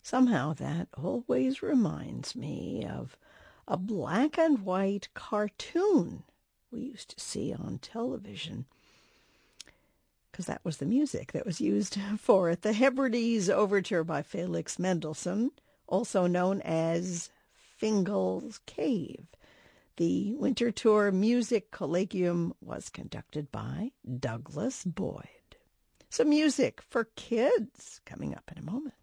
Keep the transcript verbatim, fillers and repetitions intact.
Somehow that always reminds me of a black and white cartoon we used to see on television, because that was the music that was used for it. The Hebrides Overture by Felix Mendelssohn, also known as Fingal's Cave. The Winter Tour Music Collegium was conducted by Douglas Boyd. Some music for kids coming up in a moment.